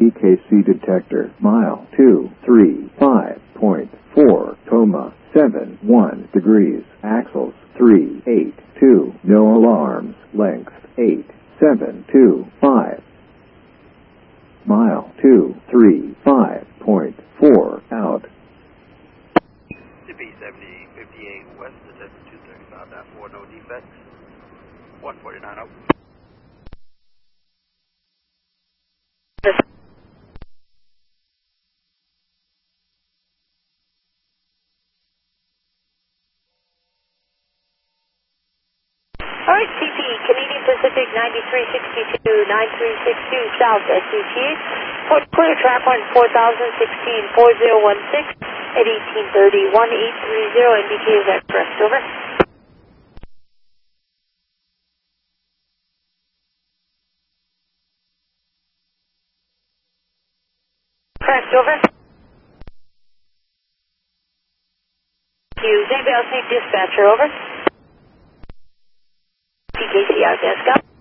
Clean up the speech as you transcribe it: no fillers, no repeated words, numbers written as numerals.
PKC detector, mile 235.4, coma 71 degrees, axles 382, no alarms, length 8725. Mile 235.4 out. CP7058 west, detector 235.4, no defects. 149 out. Alright, CP, Canadian Pacific 9362, 9362 South SCT, Port Clear, track 4016, 4016, at 1830, 1830, NBK is at crest, over. Crest, over. Thank you. Anybody else need dispatcher, over? PKC out, yes, go.